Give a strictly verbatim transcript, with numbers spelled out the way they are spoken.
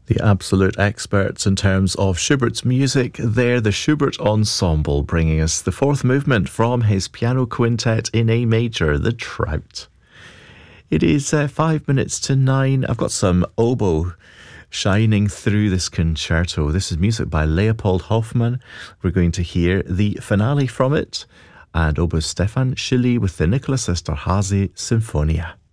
The absolute experts in terms of Schubert's music. They're the Schubert Ensemble, bringing us the fourth movement from his piano quintet in A major, The Trout. It is uh, five minutes to nine. I've got some oboe shining through this concerto. This is music by Leopold Hoffmann. We're going to hear the finale from it, and oboe Stefan Schilly with the Nicholas Esterhazy Sinfonia.